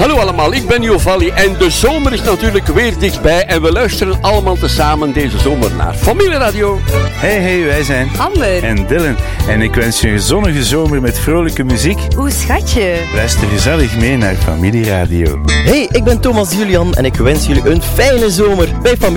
Hallo allemaal, ik ben Jovalli en de zomer is natuurlijk weer dichtbij en we luisteren allemaal tezamen deze zomer naar Familieradio. Hey, wij zijn Amber en Dylan en ik wens je een zonnige zomer met vrolijke muziek. Oeh, schatje. Luister gezellig mee naar Familieradio. Hey, ik ben Thomas Julian en ik wens jullie een fijne zomer bij Familie.